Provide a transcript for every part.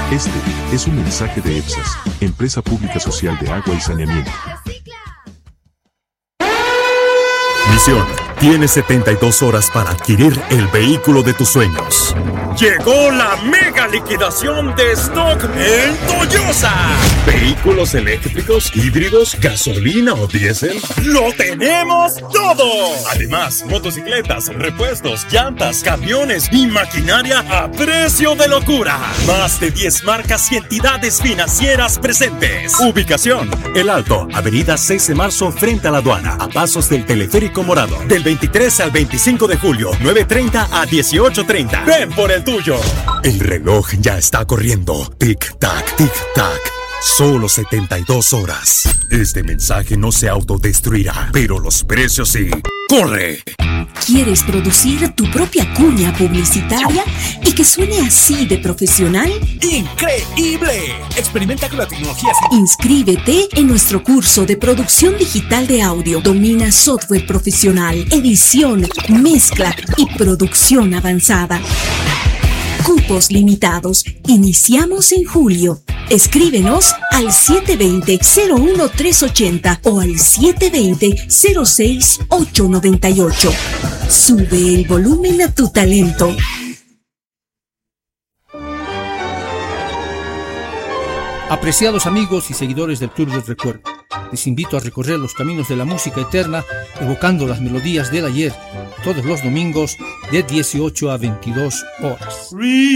Este es un mensaje de EPSAS, Empresa Pública Social de Agua y Saneamiento. Misión: tienes 72 horas para adquirir el vehículo de tus sueños. Llegó la mega liquidación de stock en Toyosa. Vehículos eléctricos, híbridos, gasolina o diésel, ¡lo tenemos todo! Además, motocicletas, repuestos, llantas, camiones y maquinaria a precio de locura. Más de 10 marcas y entidades financieras presentes. Ubicación: El Alto, avenida 6 de marzo frente a la aduana, a pasos del teleférico morado. Del 23 al 25 de julio, 9:30 a 18:30. Ven por el tuyo. El reloj ya está corriendo. Tic-tac, tic-tac. Solo 72 horas. Este mensaje no se autodestruirá, pero los precios sí. ¡Corre! ¿Quieres producir tu propia cuña publicitaria y que suene así de profesional? ¡Increíble! Experimenta con la tecnología. Inscríbete en nuestro curso de producción digital de audio. Domina software profesional, edición, mezcla y producción avanzada. Cupos limitados. Iniciamos en julio. Escríbenos al 720-01380 o al 720-06898. Sube el volumen a tu talento. Apreciados amigos y seguidores del Club del Recuerdo, les invito a recorrer los caminos de la música eterna, evocando las melodías del ayer, todos los domingos de 18 a 22 horas.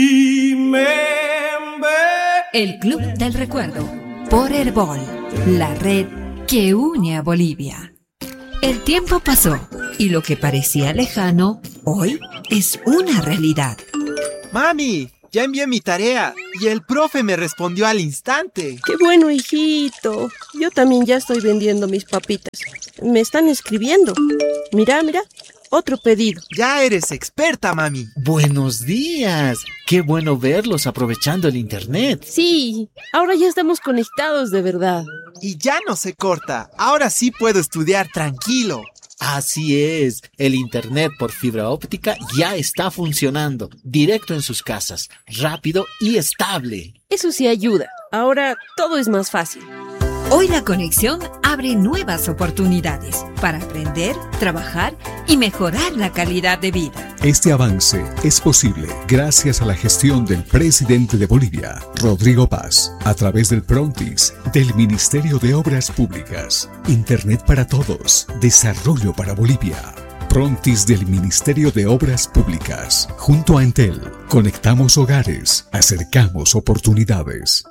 El Club del Recuerdo, por Herbol, la red que une a Bolivia. El tiempo pasó y lo que parecía lejano, hoy es una realidad. ¡Mami! Ya envié mi tarea y el profe me respondió al instante. ¡Qué bueno, hijito! Yo también ya estoy vendiendo mis papitas. Me están escribiendo. Mira, otro pedido. Ya eres experta, mami. Buenos días. Qué bueno verlos aprovechando el internet. Sí, ahora ya estamos conectados de verdad. Y ya no se corta. Ahora sí puedo estudiar tranquilo. Así es, el internet por fibra óptica ya está funcionando, directo en sus casas, rápido y estable. Eso sí ayuda, ahora todo es más fácil. Hoy la conexión abre nuevas oportunidades para aprender, trabajar y mejorar la calidad de vida. Este avance es posible gracias a la gestión del presidente de Bolivia, Rodrigo Paz, a través del Prontis, del Ministerio de Obras Públicas. Internet para todos, desarrollo para Bolivia. Prontis del Ministerio de Obras Públicas. Junto a Entel, conectamos hogares, acercamos oportunidades.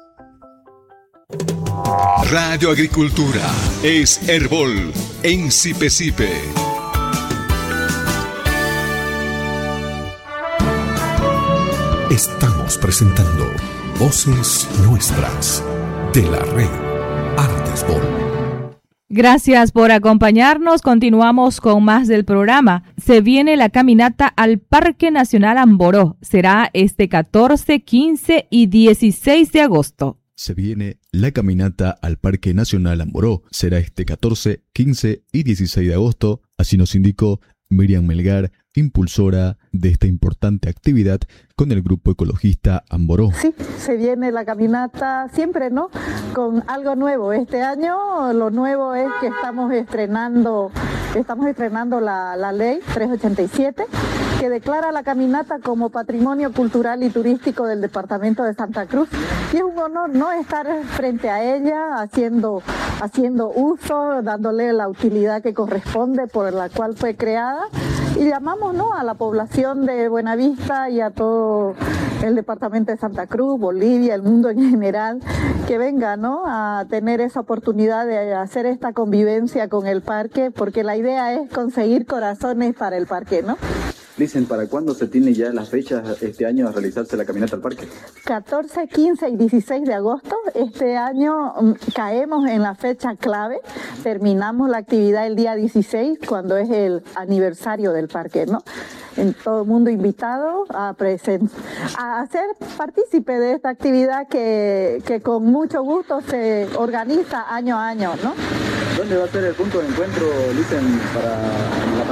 Radio Agricultura es Herbol en Sipe. Estamos presentando Voces Nuestras de la red Artesbol. Gracias por acompañarnos. Continuamos con más del programa. Se viene la caminata al Parque Nacional Amboró. Será este 14, 15 y 16 de agosto. Se viene la caminata al Parque Nacional Amboró. Será este 14, 15 y 16 de agosto. Así nos indicó Miriam Melgar, impulsora de esta importante actividad con el grupo ecologista Amboró. Sí, se viene la caminata siempre, ¿no? Con algo nuevo. Este año lo nuevo es que estamos estrenando la ley 387 que declara la caminata como patrimonio cultural y turístico del departamento de Santa Cruz. Y es un honor, ¿no?, estar frente a ella haciendo uso, dándole la utilidad que corresponde por la cual fue creada. Y llamamos, ¿no?, a la población de Buenavista y a todo el departamento de Santa Cruz, Bolivia, el mundo en general, que venga, ¿no?, a tener esa oportunidad de hacer esta convivencia con el parque, porque la idea es conseguir corazones para el parque, ¿no? Dicen, ¿para cuándo se tiene ya las fechas este año a realizarse la caminata al parque? 14, 15 y 16 de agosto. Este año caemos en la fecha clave. Terminamos la actividad el día 16, cuando es el aniversario del parque, ¿no? En todo el mundo invitado a ser partícipe de esta actividad que con mucho gusto se organiza año a año, ¿no? ¿Dónde va a ser el punto de encuentro, dicen, para la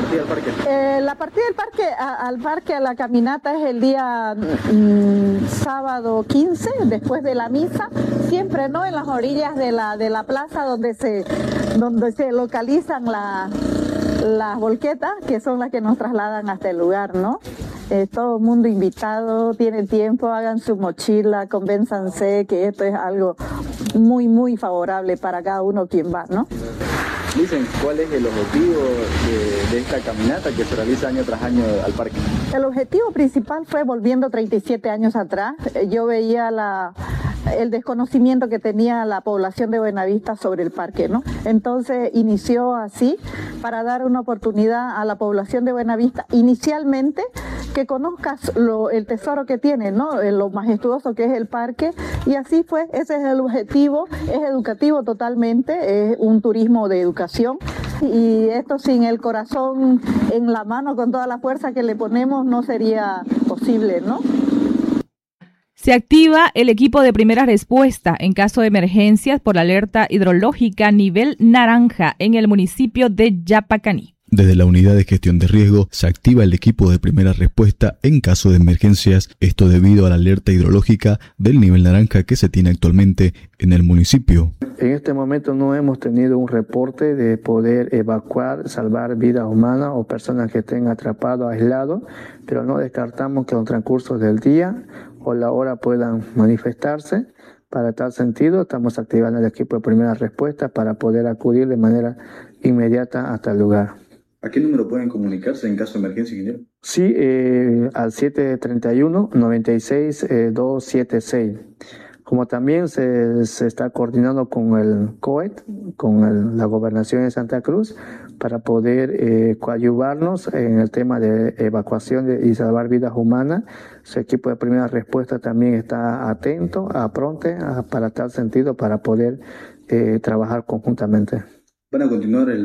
partida al parque? La partida al parque, a la caminata es el día sábado 15, después de la misa, siempre, ¿no? En las orillas de la plaza donde se localizan las volquetas, que son las que nos trasladan hasta el lugar, ¿no? Todo el mundo invitado, tiene tiempo, hagan su mochila, convénzanse que esto es algo muy, muy favorable para cada uno quien va, ¿no? Dicen, ¿cuál es el objetivo de esta caminata que se realiza año tras año al parque? El objetivo principal fue, volviendo 37 años atrás, yo veía el desconocimiento que tenía la población de Buenavista sobre el parque, ¿no? Entonces inició así, para dar una oportunidad a la población de Buenavista, inicialmente, que conozcas el tesoro que tiene, ¿no? Lo majestuoso que es el parque, y así fue, ese es el objetivo, es educativo totalmente, es un turismo de educación, y esto sin el corazón en la mano, con toda la fuerza que le ponemos, no sería posible, ¿no? Se activa el equipo de primera respuesta en caso de emergencias por la alerta hidrológica nivel naranja en el municipio de Yapacaní. Desde la unidad de gestión de riesgo se activa el equipo de primera respuesta en caso de emergencias, esto debido a la alerta hidrológica del nivel naranja que se tiene actualmente en el municipio. En este momento no hemos tenido un reporte de poder evacuar, salvar vidas humanas o personas que estén atrapados, aislados, pero no descartamos que en el transcurso del día o la hora puedan manifestarse. Para tal sentido, estamos activando el equipo de primera respuesta para poder acudir de manera inmediata hasta el lugar. ¿A qué número pueden comunicarse en caso de emergencia, ingeniero? Sí, al 731-96-276. Como también se está coordinando con el COET, con la Gobernación de Santa Cruz, para poder coadyuvarnos en el tema de evacuación y salvar vidas humanas. Su equipo de primera respuesta también está atento, pronto, para tal sentido, para poder trabajar conjuntamente. ¿Van a continuar